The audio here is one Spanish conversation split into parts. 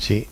Sí.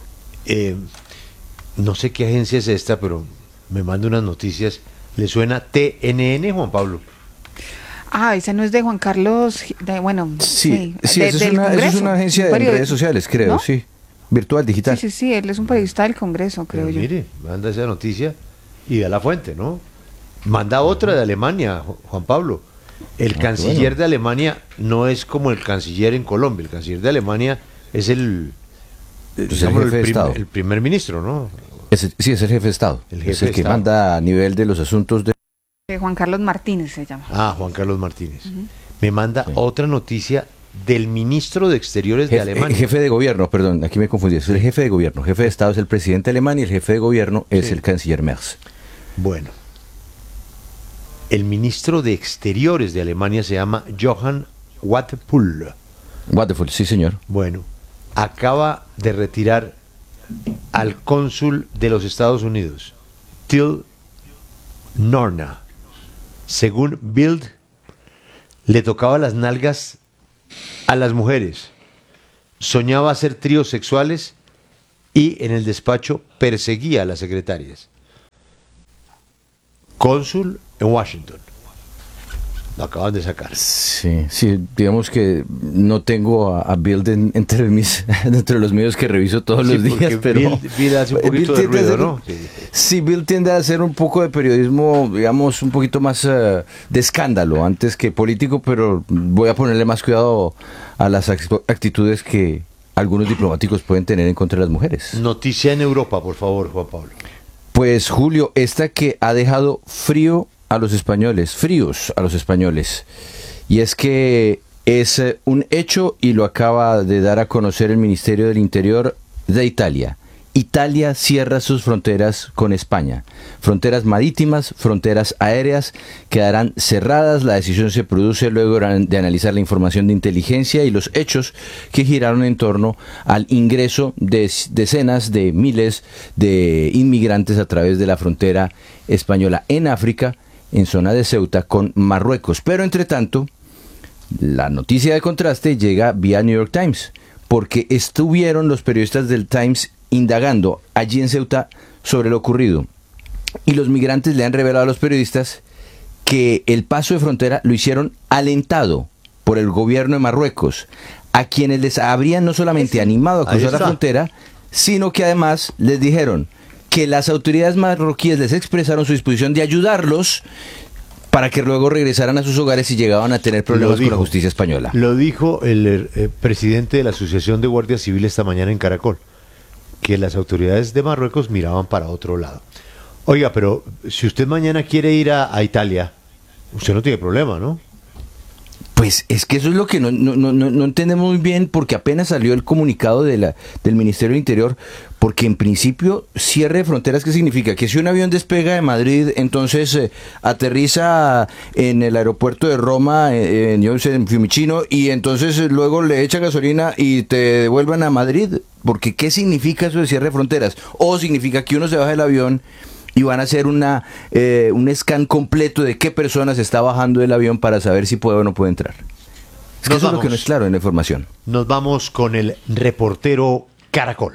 No sé qué agencia es esta, pero me manda unas noticias. ¿Le suena TNN, Juan Pablo? Ah, esa no es de Juan Carlos, bueno, Sí, sí, eso es una agencia de redes sociales, creo, ¿no? sí. Virtual, digital. Sí, él es un periodista del Congreso, creo Pero yo. mire, manda esa noticia y da la fuente, ¿no? Manda otra de Alemania, Juan Pablo. El canciller de Alemania no es como el canciller en Colombia. El canciller de Alemania es el jefe de Estado. El primer ministro, ¿no? Sí, es el jefe de Estado. Es el que manda a nivel de los asuntos de... Juan Carlos Martínez se llama. Ah, Juan Carlos Martínez. Me manda otra noticia del ministro de Exteriores de Alemania. Jefe de gobierno, perdón, aquí me confundí. Es el jefe de gobierno. Jefe de Estado es el presidente de Alemania y el jefe de gobierno es el canciller Merz. Bueno. El ministro de Exteriores de Alemania se llama Johann Wadephul. Wadephul, sí, señor. Bueno, acaba de retirar al cónsul de los Estados Unidos, Till Norna. Según Bild, le tocaba las nalgas a las mujeres, soñaba hacer tríos sexuales y en el despacho perseguía a las secretarias. Cónsul en Washington. Lo acaban de sacar. Sí, digamos que no tengo a Bild entre los medios que reviso todos los días, pero Bild hace un poquito de ruido, ¿no? Sí, Bild tiende a hacer un poco de periodismo, digamos, un poquito más de escándalo antes que político, pero voy a ponerle más cuidado a las actitudes que algunos diplomáticos pueden tener en contra de las mujeres. Noticia en Europa, por favor, Juan Pablo. Pues Julio, esta que ha dejado fríos a los españoles, y es que es un hecho y lo acaba de dar a conocer el Ministerio del Interior de Italia. Italia cierra sus fronteras con España. Fronteras marítimas, fronteras aéreas quedarán cerradas. La decisión se produce luego de analizar la información de inteligencia y los hechos que giraron en torno al ingreso de decenas de miles de inmigrantes a través de la frontera española en África, en zona de Ceuta, con Marruecos. Pero entre tanto, la noticia de contraste llega vía New York Times, porque estuvieron los periodistas del Times indagando allí en Ceuta sobre lo ocurrido. Y los migrantes le han revelado a los periodistas que el paso de frontera lo hicieron alentado por el gobierno de Marruecos, a quienes les habrían no solamente animado a cruzar la frontera, sino que además les dijeron que las autoridades marroquíes les expresaron su disposición de ayudarlos para que luego regresaran a sus hogares y llegaban a tener problemas con la justicia española. Lo dijo el presidente de la Asociación de Guardia Civil esta mañana en Caracol, que las autoridades de Marruecos miraban para otro lado. Oiga, pero si usted mañana quiere ir a Italia, usted no tiene problema, ¿no? Pues es que eso es lo que no entendemos muy bien, porque apenas salió el comunicado del Ministerio del Interior, porque en principio cierre de fronteras, ¿qué significa? Que si un avión despega de Madrid, entonces aterriza en el aeropuerto de Roma, en Fiumicino, y entonces luego le echa gasolina y te devuelvan a Madrid, porque ¿qué significa eso de cierre de fronteras? O significa que uno se baja del avión y van a hacer un scan completo de qué personas está bajando del avión para saber si puede o no puede entrar. Es que eso es lo que no es claro en la información. Nos vamos con el reportero Caracol.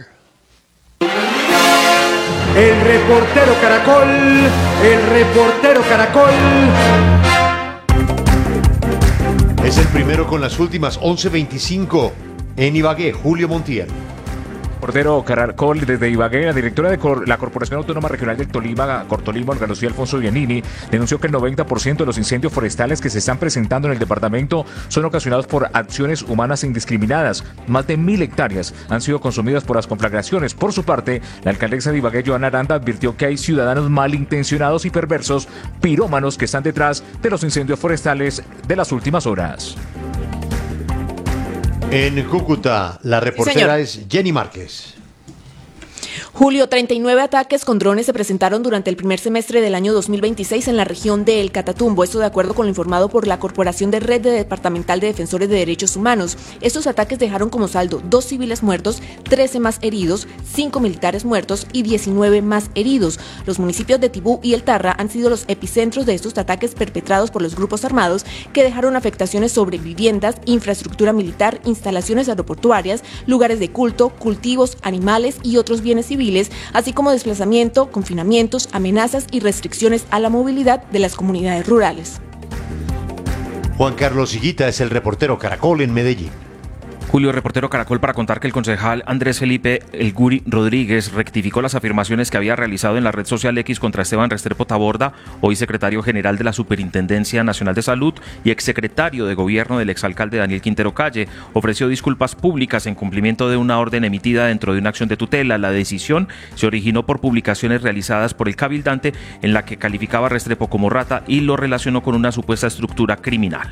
El reportero Caracol, el reportero Caracol. Es el primero con las últimas 11:25 en Ibagué, Julio Montiel. Reportero Caracol desde Ibagué, la directora de la Corporación Autónoma Regional del Tolima, Cortolima, Olga Lucía Alfonso Bianini, denunció que el 90% de los incendios forestales que se están presentando en el departamento son ocasionados por acciones humanas indiscriminadas. Más de 1.000 hectáreas han sido consumidas por las conflagraciones. Por su parte, la alcaldesa de Ibagué, Joana Aranda, advirtió que hay ciudadanos malintencionados y perversos, pirómanos, que están detrás de los incendios forestales de las últimas horas. En Cúcuta, la reportera es Jenny Márquez. Julio, 39 ataques con drones se presentaron durante el primer semestre del año 2026 en la región de El Catatumbo, esto de acuerdo con lo informado por la Corporación de Red Departamental de Defensores de Derechos Humanos. Estos ataques dejaron como saldo 2 civiles muertos, 13 más heridos, 5 militares muertos y 19 más heridos. Los municipios de Tibú y El Tarra han sido los epicentros de estos ataques perpetrados por los grupos armados que dejaron afectaciones sobre viviendas, infraestructura militar, instalaciones aeroportuarias, lugares de culto, cultivos, animales y otros bienes civiles, así como desplazamiento, confinamientos, amenazas y restricciones a la movilidad de las comunidades rurales. Juan Carlos Higuita es el reportero Caracol en Medellín. Julio, reportero Caracol, para contar que el concejal Andrés Felipe El Guri Rodríguez rectificó las afirmaciones que había realizado en la red social X contra Esteban Restrepo Taborda, hoy secretario general de la Superintendencia Nacional de Salud y exsecretario de Gobierno del exalcalde Daniel Quintero Calle. Ofreció disculpas públicas en cumplimiento de una orden emitida dentro de una acción de tutela. La decisión se originó por publicaciones realizadas por el cabildante en la que calificaba a Restrepo como rata y lo relacionó con una supuesta estructura criminal.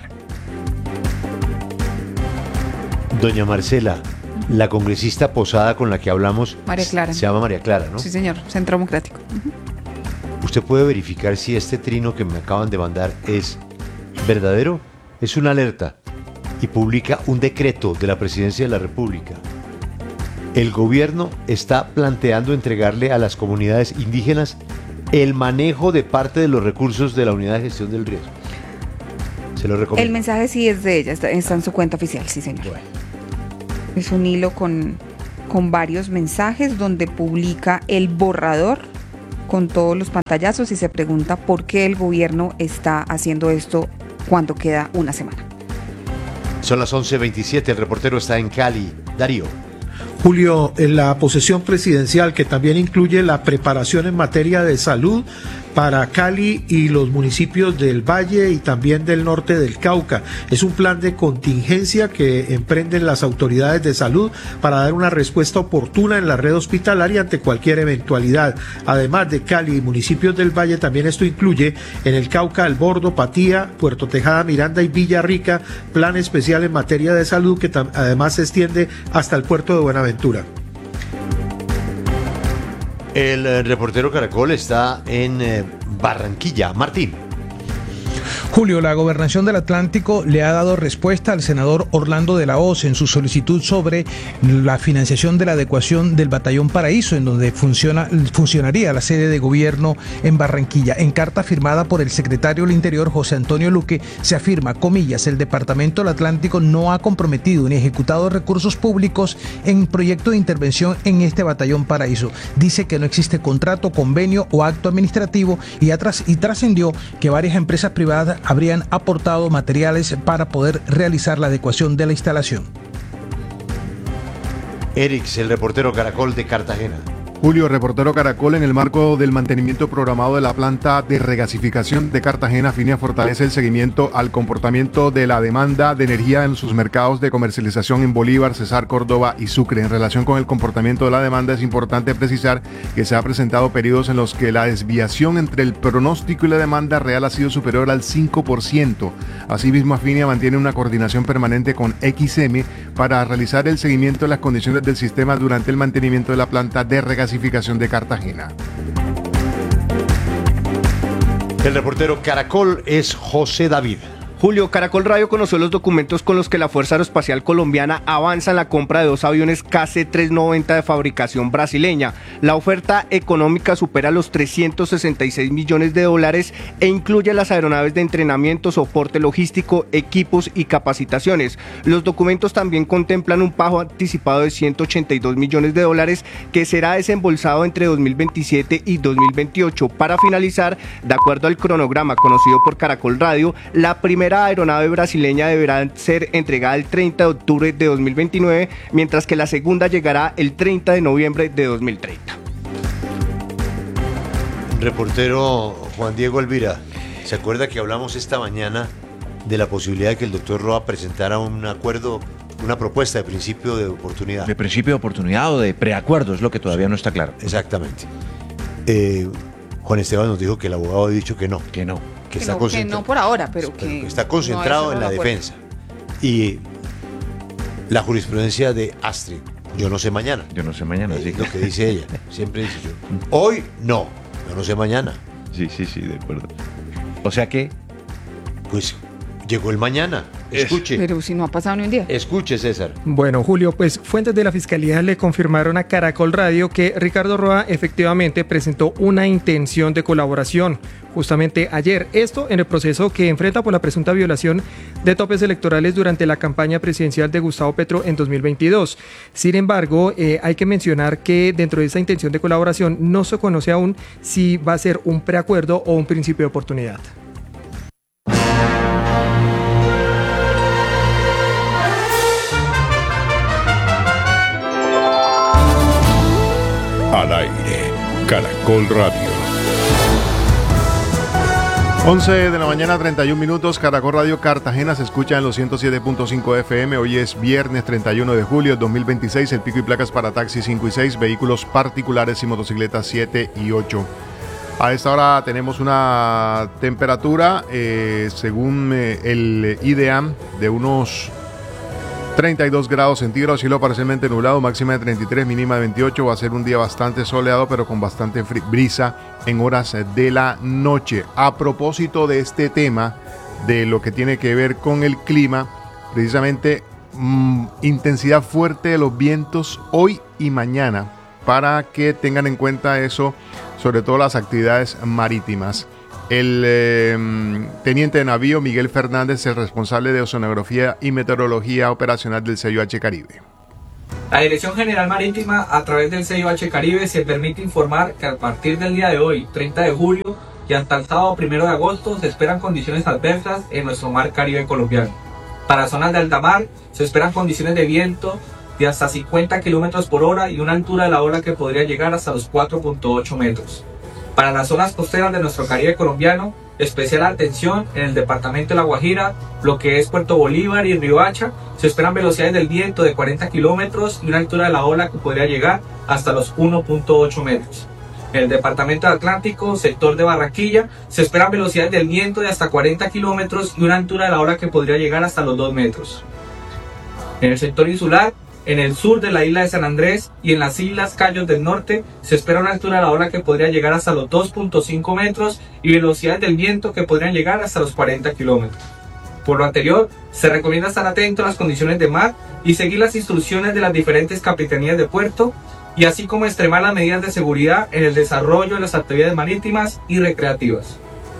Doña Marcela, la congresista posada con la que hablamos María Clara. se llama María Clara, ¿no? Sí, señor, Centro Democrático. ¿Usted puede verificar si este trino que me acaban de mandar es verdadero? Es una alerta y publica un decreto de la Presidencia de la República. El gobierno está planteando entregarle a las comunidades indígenas el manejo de parte de los recursos de la Unidad de Gestión del Riesgo. Se lo recomiendo. El mensaje sí es de ella, está en su cuenta oficial, sí, señor. Bueno. Es un hilo con varios mensajes donde publica el borrador con todos los pantallazos y se pregunta por qué el gobierno está haciendo esto cuando queda una semana. Son las 11:27, el reportero está en Cali. Darío. Julio, en la posesión presidencial, que también incluye la preparación en materia de salud para Cali y los municipios del Valle y también del norte del Cauca. Es un plan de contingencia que emprenden las autoridades de salud para dar una respuesta oportuna en la red hospitalaria ante cualquier eventualidad. Además de Cali y municipios del Valle, también esto incluye en el Cauca, El Bordo, Patía, Puerto Tejada, Miranda y Villarrica, plan especial en materia de salud que además se extiende hasta el puerto de Buenaventura. El reportero Caracol está en Barranquilla. Martín. Julio, la Gobernación del Atlántico le ha dado respuesta al senador Orlando de la Hoz en su solicitud sobre la financiación de la adecuación del Batallón Paraíso, en donde funcionaría la sede de gobierno en Barranquilla. En carta firmada por el secretario del Interior, José Antonio Luque, se afirma, comillas, el Departamento del Atlántico no ha comprometido ni ejecutado recursos públicos en proyecto de intervención en este Batallón Paraíso. Dice que no existe contrato, convenio o acto administrativo y trascendió que varias empresas privadas habrían aportado materiales para poder realizar la adecuación de la instalación. Erix, el reportero Caracol de Cartagena. Julio, reportero Caracol, en el marco del mantenimiento programado de la planta de regasificación de Cartagena, FINIA fortalece el seguimiento al comportamiento de la demanda de energía en sus mercados de comercialización en Bolívar, Cesar, Córdoba y Sucre. En relación con el comportamiento de la demanda, es importante precisar que se ha presentado periodos en los que la desviación entre el pronóstico y la demanda real ha sido superior al 5%. Asimismo, FINIA mantiene una coordinación permanente con XM para realizar el seguimiento de las condiciones del sistema durante el mantenimiento de la planta de regasificación de Cartagena. El reportero Caracol es José David. Julio, Caracol Radio conoció los documentos con los que la Fuerza Aeroespacial Colombiana avanza en la compra de 2 aviones KC-390 de fabricación brasileña. La oferta económica supera los $366 millones e incluye las aeronaves de entrenamiento, soporte logístico, equipos y capacitaciones. Los documentos también contemplan un pago anticipado de $182 millones que será desembolsado entre 2027 y 2028. Para finalizar, de acuerdo al cronograma conocido por Caracol Radio, la primera aeronave brasileña deberá ser entregada el 30 de octubre de 2029, mientras que la segunda llegará el 30 de noviembre de 2030. Reportero Juan Diego Elvira, ¿se acuerda que hablamos esta mañana de la posibilidad de que el doctor Roa presentara un acuerdo, una propuesta de principio de oportunidad? De principio de oportunidad o de preacuerdo, es lo que todavía no está claro. Exactamente. Juan Esteban nos dijo que el abogado ha dicho que no. Que no. Que está que no por ahora, pero que está concentrado en la defensa. Y la jurisprudencia de Astrid yo no sé mañana. Yo no sé mañana, sí. Lo que dice ella. Siempre dice yo. Hoy no. Yo no sé mañana. Sí, de acuerdo. O sea que... Pues llegó el mañana. Escuche. Pero si no ha pasado ni un día. Escuche, César. Bueno, Julio, pues fuentes de la Fiscalía le confirmaron a Caracol Radio que Ricardo Roa efectivamente presentó una intención de colaboración justamente ayer. Esto en el proceso que enfrenta por la presunta violación de topes electorales durante la campaña presidencial de Gustavo Petro en 2022. Sin embargo, hay que mencionar que dentro de esa intención de colaboración no se conoce aún si va a ser un preacuerdo o un principio de oportunidad. Al aire, Caracol Radio. 11 de la mañana, 31 minutos, Caracol Radio Cartagena se escucha en los 107.5 FM. Hoy es viernes 31 de julio de 2026. El pico y placas para taxis 5 y 6, vehículos particulares y motocicletas 7 y 8. A esta hora tenemos una temperatura, según el IDEAM, de unos 32 grados centígrados, cielo parcialmente nublado, máxima de 33, mínima de 28. Va a ser un día bastante soleado, pero con bastante brisa en horas de la noche. A propósito de este tema, de lo que tiene que ver con el clima, precisamente intensidad fuerte de los vientos hoy y mañana, para que tengan en cuenta eso, sobre todo las actividades marítimas. El teniente de navío Miguel Fernández, el responsable de oceanografía y meteorología operacional del CIOH Caribe. La Dirección General Marítima, a través del CIOH Caribe, se permite informar que a partir del día de hoy, 30 de julio, y hasta el sábado 1 de agosto, se esperan condiciones adversas en nuestro mar Caribe colombiano. Para zonas de alta mar, se esperan condiciones de viento de hasta 50 km por hora y una altura de la ola que podría llegar hasta los 4.8 metros. Para las zonas costeras de nuestro Caribe colombiano, especial atención en el departamento de La Guajira, lo que es Puerto Bolívar y Riohacha, se esperan velocidades del viento de 40 kilómetros y una altura de la ola que podría llegar hasta los 1.8 metros. En el departamento del Atlántico, sector de Barranquilla, se esperan velocidades del viento de hasta 40 kilómetros y una altura de la ola que podría llegar hasta los 2 metros. En el sector insular, en el sur de la isla de San Andrés y en las islas Cayos del Norte, se espera una altura de la ola que podría llegar hasta los 2.5 metros y velocidades del viento que podrían llegar hasta los 40 kilómetros. Por lo anterior, se recomienda estar atento a las condiciones de mar y seguir las instrucciones de las diferentes capitanías de puerto, y así como extremar las medidas de seguridad en el desarrollo de las actividades marítimas y recreativas.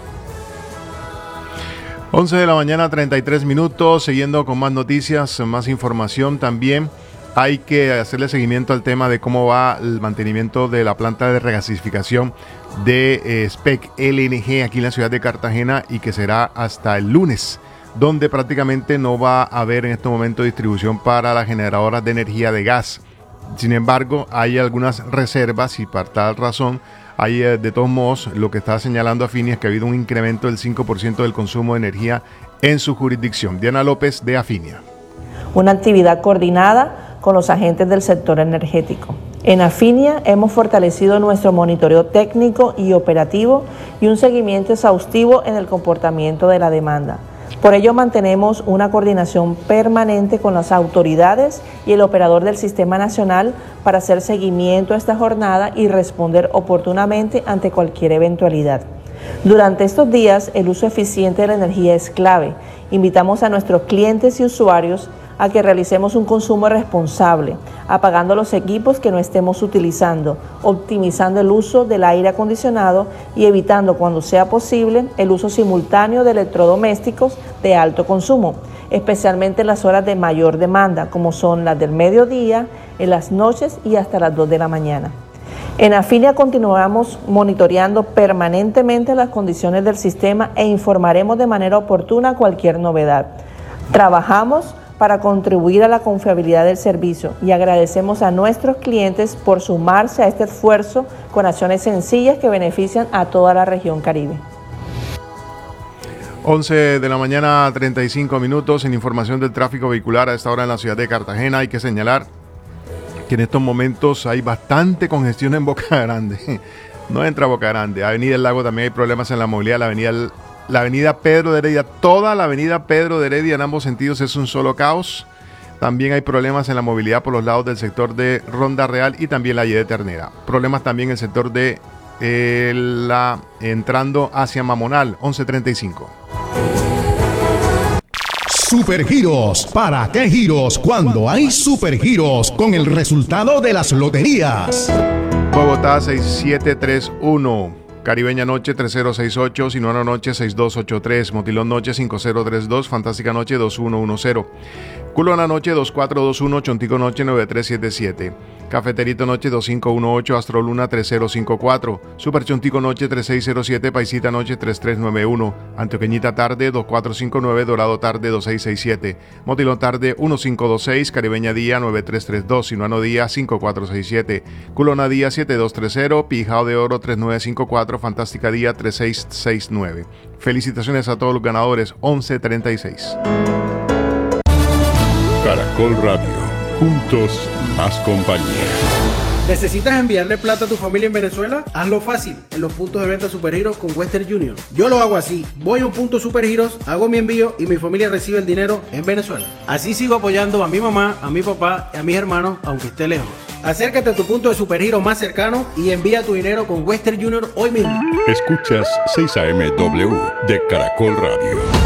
11 de la mañana, 33 minutos, siguiendo con más noticias, más información también. Hay que hacerle seguimiento al tema de cómo va el mantenimiento de la planta de regasificación de SPEC LNG aquí en la ciudad de Cartagena, y que será hasta el lunes, donde prácticamente no va a haber en este momento distribución para las generadoras de energía de gas. Sin embargo, hay algunas reservas y por tal razón hay de todos modos, lo que está señalando Afinia es que ha habido un incremento del 5% del consumo de energía en su jurisdicción. Diana López, de Afinia. Una actividad coordinada con los agentes del sector energético. En Afinia hemos fortalecido nuestro monitoreo técnico y operativo y un seguimiento exhaustivo en el comportamiento de la demanda. Por ello mantenemos una coordinación permanente con las autoridades y el operador del Sistema Nacional para hacer seguimiento a esta jornada y responder oportunamente ante cualquier eventualidad. Durante estos días, el uso eficiente de la energía es clave. Invitamos a nuestros clientes y usuarios a que realicemos un consumo responsable, apagando los equipos que no estemos utilizando, optimizando el uso del aire acondicionado y evitando, cuando sea posible, el uso simultáneo de electrodomésticos de alto consumo, especialmente en las horas de mayor demanda, como son las del mediodía, en las noches y hasta las 2 de la mañana. En Afinia continuamos monitoreando permanentemente las condiciones del sistema e informaremos de manera oportuna cualquier novedad. Trabajamos para contribuir a la confiabilidad del servicio y agradecemos a nuestros clientes por sumarse a este esfuerzo con acciones sencillas que benefician a toda la región Caribe. 11 de la mañana, 35 minutos. En información del tráfico vehicular a esta hora en la ciudad de Cartagena, hay que señalar que en estos momentos hay bastante congestión en Boca Grande. No entra a Boca Grande. Avenida El Lago también hay problemas en la movilidad. La avenida Pedro de Heredia, toda la avenida Pedro de Heredia en ambos sentidos es un solo caos. También hay problemas en la movilidad por los lados del sector de Ronda Real y también la Y de Ternera. Problemas también en el sector de entrando hacia Mamonal, 1135. Supergiros. ¿Para qué giros cuando hay supergiros con el resultado de las loterías? Bogotá 6731. Caribeña Noche 3068, Sinuano Noche 6283, Motilón Noche 5032, Fantástica Noche 2110, Culona Noche 2421, Chontico Noche 9377, Cafeterito Noche 2518, Astroluna 3054, Super Chontico Noche 3607, Paisita Noche 3391, Antioqueñita Tarde 2459, Dorado Tarde 2667, Motilón Tarde 1526, Caribeña Día 9332, Sinuano Día 5467, Culona Día 7230, Pijao de Oro 3954, Fantástica Día 3669. Felicitaciones a todos los ganadores, 1136. Caracol Radio. Juntos, más compañía. ¿Necesitas enviarle plata a tu familia en Venezuela? Hazlo fácil en los puntos de venta Supergiros con Western Union. Yo lo hago así. Voy a un punto Supergiros, hago mi envío y mi familia recibe el dinero en Venezuela. Así sigo apoyando a mi mamá, a mi papá y a mis hermanos, aunque esté lejos. Acércate a tu punto de Supergiro más cercano y envía tu dinero con Western Union hoy mismo. Escuchas 6 AM W de Caracol Radio.